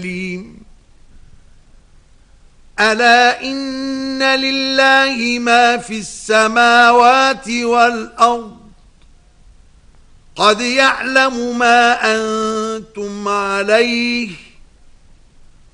ألا إن لله ما في السماوات والأرض قد يعلم ما أنتم عليه